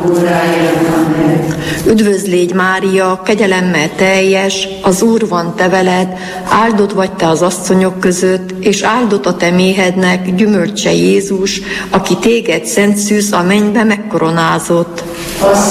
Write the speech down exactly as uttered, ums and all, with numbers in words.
Üdvözl légy Mária, kegyelemmel teljes, az Úr van te veled, áldott vagy te az asszonyok között, és áldott a te méhednek gyümölcse Jézus, aki téged szent szűz a mennybe megkoronázott.